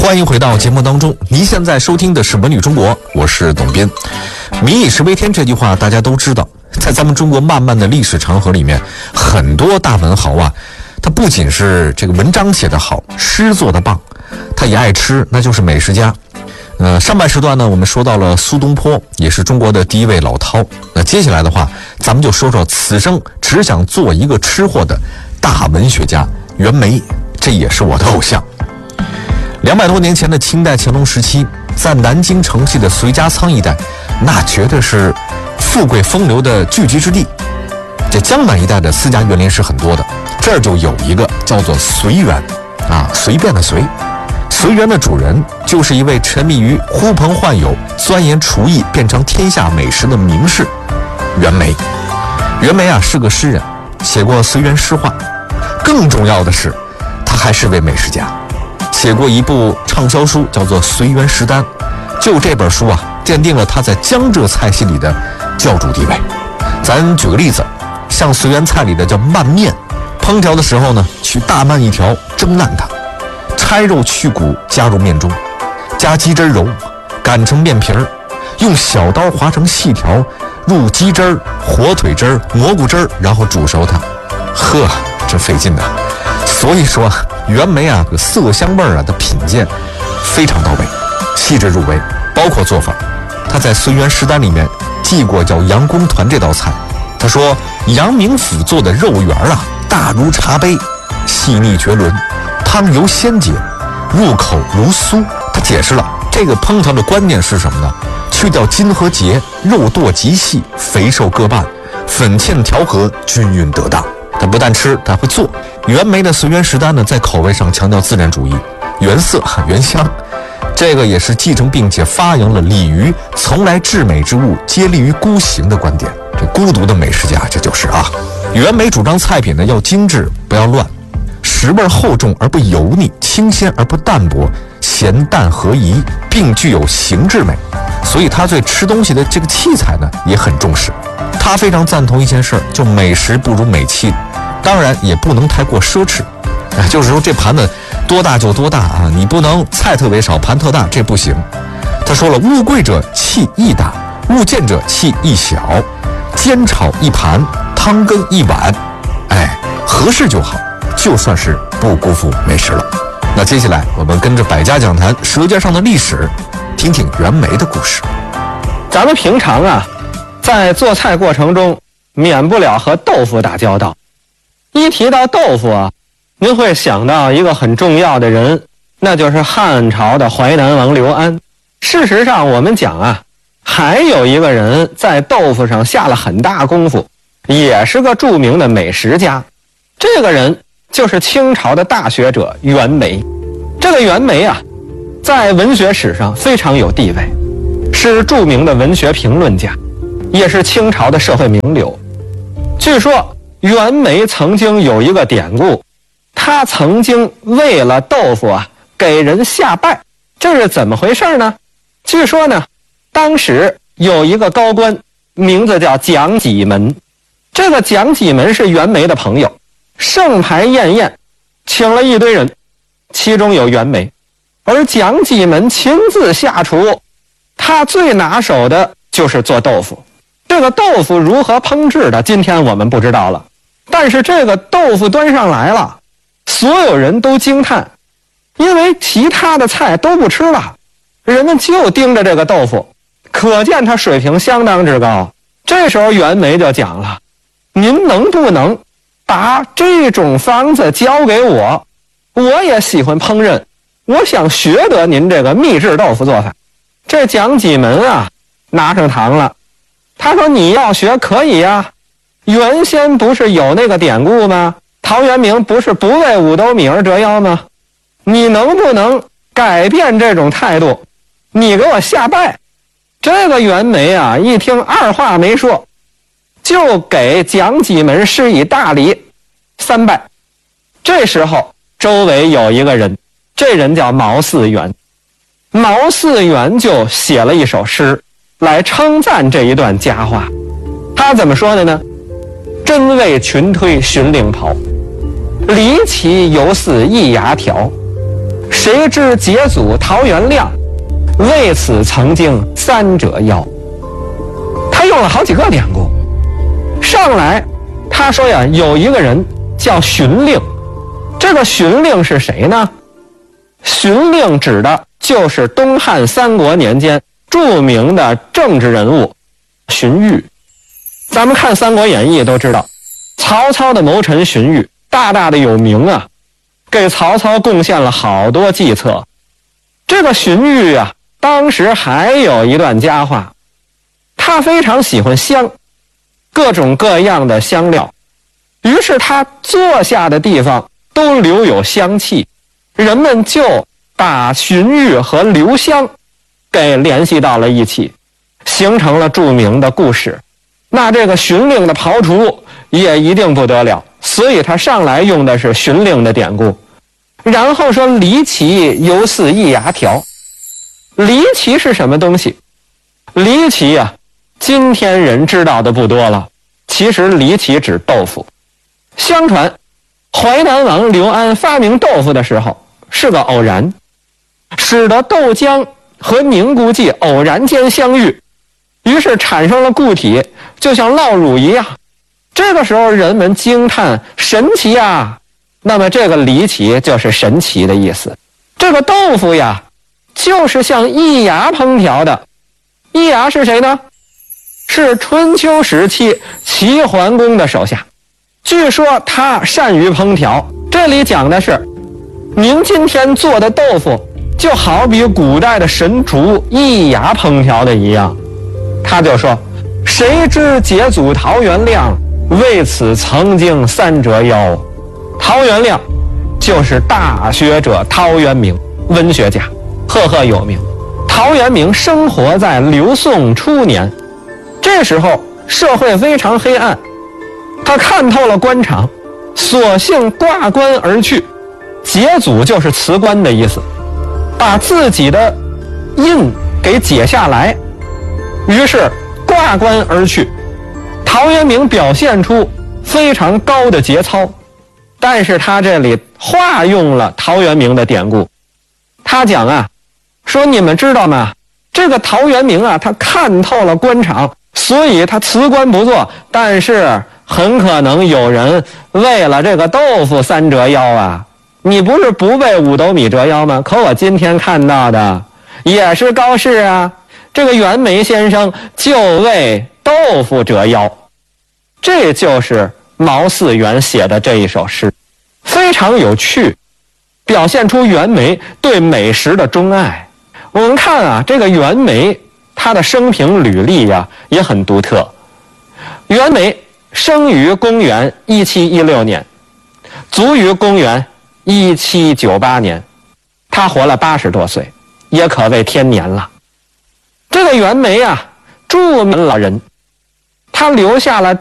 欢迎回到节目当中，您现在收听的是《文旅中国》，我是董斌。民以食为天这句话大家都知道，在咱们中国漫漫的历史长河里面，很多大文豪啊，他不仅是这个文章写得好，诗做得棒，他也爱吃，那就是美食家。上半时段呢，我们说到了苏东坡，也是中国的第一位老饕。那接下来的话，咱们就说说此生只想做一个吃货的大文学家袁枚，这也是我的偶像。200多年前的清代乾隆时期，在南京城西的随家仓一带，那绝对是富贵风流的聚集之地。这江南一带的私家园林是很多的，这儿就有一个叫做随园啊，随便的随。随园的主人就是一位沉迷于呼朋唤友、钻研厨艺、变成天下美食的名士袁枚。袁枚啊是个诗人，写过随园诗话，更重要的是，他还是位美食家，写过一部畅销书，叫做《随园食单》。就这本书啊，奠定了他在江浙菜系里的教主地位。咱举个例子，像随园菜里的叫拌面，烹调的时候呢，取大鳗一条，蒸烂它。拆肉去骨，加入面中，加鸡汁揉，擀成面皮儿，用小刀划成细条，入鸡汁儿、火腿汁儿、蘑菇汁儿，然后煮熟它。呵，真费劲呐！所以说，袁枚啊，这色香味儿啊的品鉴非常到位，细致入微，包括做法。他在《随园食单》里面记过叫杨公团这道菜，他说杨明府做的肉圆啊，大如茶杯，细腻绝伦。汤油鲜洁，入口如酥。他解释了这个烹调的观念是什么呢？去掉筋和结，肉剁极细，肥瘦各半，粉芡调和，均匀得当。他不但吃，他会做。袁枚的《随园食单》呢，在口味上强调自然主义，原色原香，这个也是继承并且发扬了李渔从来至美之物皆立于孤行的观点。这孤独的美食家，这就是啊。袁枚主张菜品呢要精致，不要乱。食味厚重而不油腻，清鲜而不淡薄，咸淡合宜，并具有形制美。所以他对吃东西的这个器材呢也很重视。他非常赞同一件事，就美食不如美器，当然也不能太过奢侈。就是说这盘子多大就多大啊，你不能菜特别少，盘特大，这不行。他说了，物贵者器亦大，物贱者器亦小，煎炒一盘，汤羹一碗，合适就好。就算是不辜负美食了。那接下来我们跟着百家讲坛《舌尖上的历史》，听听袁枚的故事。 咱们平常啊，在做菜过程中免不了和豆腐打交道。一提到豆腐啊，您会想到一个很重要的人，那就是汉朝的淮南王刘安。事实上我们讲啊，还有一个人在豆腐上下了很大功夫，也是个著名的美食家。这个人就是清朝的大学者袁枚。这个袁枚啊，在文学史上非常有地位，是著名的文学评论家，也是清朝的社会名流。据说袁枚曾经有一个典故，他曾经为了豆腐啊给人下拜。这是怎么回事呢？据说呢，当时有一个高官，名字叫蒋济门。这个蒋济门是袁枚的朋友，盛牌宴宴，请了一堆人，其中有袁枚。而蒋济门亲自下厨，他最拿手的就是做豆腐。这个豆腐如何烹制的，今天我们不知道了。但是这个豆腐端上来了，所有人都惊叹，因为其他的菜都不吃了，人们就盯着这个豆腐，可见他水平相当之高。这时候袁枚就讲了，您能不能把这种方子交给我？我也喜欢烹饪，我想学得您这个秘制豆腐做法。这蒋济门啊，拿上糖了。他说你要学可以啊，原先不是有那个典故吗？陶渊明不是不为五斗米而折腰吗？你能不能改变这种态度？你给我下拜。这个袁枚啊，一听二话没说，就给蒋济门施以大礼，3拜。这时候周围有一个人，这人叫毛嗣源。毛嗣源就写了一首诗来称赞这一段佳话。他怎么说的呢？真为群推寻令袍，离其犹似一牙条， 谁知节祖陶元亮，为此曾经三折腰。他用了好几个典故。上来他说呀，有一个人叫荀令。这个荀令是谁呢？荀令指的就是东汉三国年间著名的政治人物荀彧。咱们看《三国演义》都知道，曹操的谋臣荀彧大大的有名啊，给曹操贡献了好多计策。这个荀彧啊，当时还有一段佳话，他非常喜欢香，各种各样的香料，于是他坐下的地方都留有香气，人们就把荀彧和刘香给联系到了一起，形成了著名的故事。那这个荀令的庖厨也一定不得了，所以他上来用的是荀令的典故。然后说离奇犹似一牙条。离奇是什么东西？离奇啊，今天人知道的不多了。其实离奇指豆腐。相传淮南王刘安发明豆腐的时候是个偶然，使得豆浆和凝固剂偶然间相遇，于是产生了固体，就像酪乳一样。这个时候人们惊叹神奇啊，那么这个离奇就是神奇的意思。这个豆腐呀，就是像易牙烹调的。易牙是谁呢？是春秋时期齐桓公的手下，据说他善于烹调。这里讲的是您今天做的豆腐就好比古代的神厨易牙烹调的一样。他就说，谁知节祖陶元亮，为此曾经三折腰。陶元亮就是大学者陶渊明，文学家，赫赫有名。陶渊明生活在刘宋初年，这时候社会非常黑暗，他看透了官场，索性挂冠而去。节祖就是辞官的意思，把自己的印给解下来，于是挂冠而去。陶渊明表现出非常高的节操，但是他这里化用了陶渊明的典故。他讲啊，说你们知道吗？这个陶渊明啊，他看透了官场，所以他辞官不做，但是很可能有人为了这个豆腐三折腰啊。你不是不为五斗米折腰吗？可我今天看到的也是高适啊，这个袁枚先生就为豆腐折腰。这就是毛嗣源写的这一首诗，非常有趣，表现出袁枚对美食的钟爱。我们看啊，这个袁枚他的生平履历呀，也很独特。袁枚生于公元1716年，卒于公元1798年，他活了80多岁，也可谓天年了。这个袁枚啊，著名老人，他留下了